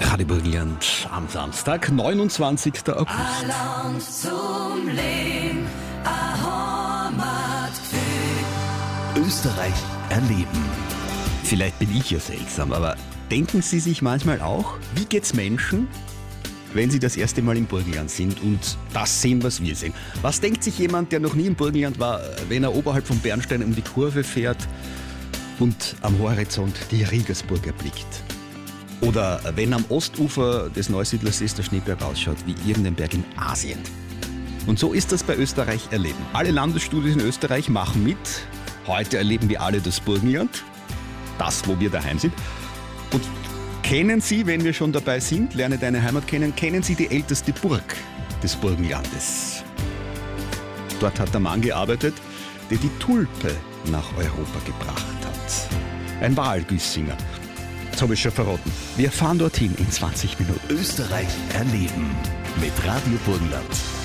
Radio Burgenland am Samstag, 29. August. Alarm zum Leben, eine Heimat für Österreich erleben. Vielleicht bin ich ja seltsam, aber denken Sie sich manchmal auch, wie geht's Menschen, wenn sie das erste Mal im Burgenland sind und das sehen, was wir sehen? Was denkt sich jemand, der noch nie im Burgenland war, wenn er oberhalb von Bernstein um die Kurve fährt und am Horizont die Riegersburg erblickt? Oder wenn am Ostufer des Neusiedlersees der Schneeberg ausschaut, wie irgendein Berg in Asien. Und so ist das bei Österreich erleben. Alle Landesstudios in Österreich machen mit. Heute erleben wir alle das Burgenland, das, wo wir daheim sind. Und kennen Sie, wenn wir schon dabei sind, lerne deine Heimat kennen, kennen Sie die älteste Burg des Burgenlandes? Dort hat der Mann gearbeitet, der die Tulpe nach Europa gebracht hat. Ein Walgüssinger. Das habe ich schon verraten. Wir fahren dorthin in 20 Minuten. Österreich erleben mit Radio Burgenland.